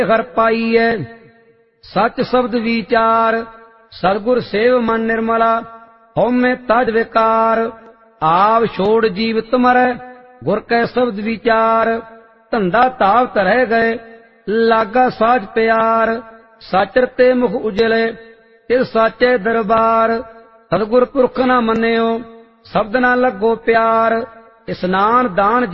हर पाईए सच शब्द विचार सतगुर सेव मन निर्मला हौमे तज विकार आप छोड़ जीवित मरै गुर कै शब्द विचार धंधा ताव तरह गए लागा साज प्यार साचर ते मुख उजले तिस साचे दरबार सतगुर पुरख न मन्यो शब्द न लगो प्यार स्नान दान